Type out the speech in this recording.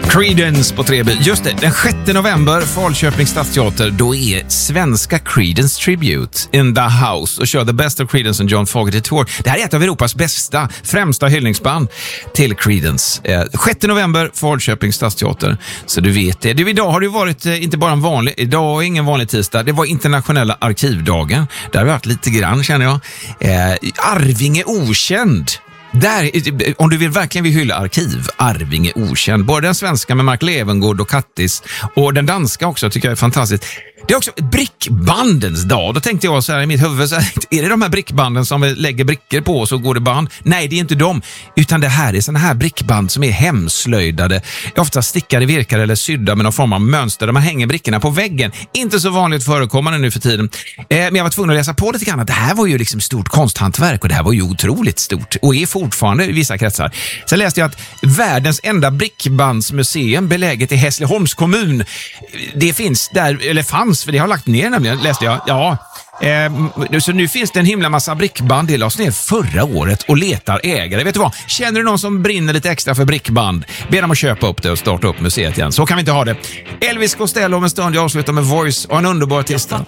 Creedence på Treby. Just det, den 6 november, Falköpings stadsteater, då är svenska Creedence Tribute in the house och kör The Best of Creedence and John Fogerty Tour. Det här är ett av Europas bästa, främsta hyllningsband till Creedence. 6 november, Falköpings stadsteater. Så du vet det. Idag har det varit inte bara en vanlig, idag är ingen vanlig tisdag, det var internationella arkivdagen. Där har vi varit lite grann, känner jag. Arvinge okänd. Där, om du verkligen vill hylla arkiv, Arvinge okänd. Både den svenska med Mark Levengård och Kattis och den danska också tycker jag är fantastiskt. Det är också brickbandens dag. Då tänkte jag så här i mitt huvud, så här, är det de här brickbanden som vi lägger brickor på och så går det band? Nej, det är inte dem. Utan det här är såna här brickband som är hemslöjdade. Ofta stickade, virkade eller sydda med någon form av mönster. Där man hänger brickorna på väggen. Inte så vanligt förekommande nu för tiden. Men jag var tvungen att läsa på lite grann. Det här var ju liksom stort konsthantverk och det här var ju otroligt stort. Och är fortfarande i vissa kretsar. Sen läste jag att världens enda brickbandsmuseum beläget i Hässleholms kommun. Det finns där, eller fanns, för det har lagt ner nämligen, läste jag. Ja. Så nu finns det en himla massa brickband. Det lades ner förra året och letar ägare. Vet du vad? Känner du någon som brinner lite extra för brickband? Be dem att köpa upp det och starta upp museet igen. Så kan vi inte ha det. Elvis Costello om en stund. Jag avslutar med Voice och en underbar artist.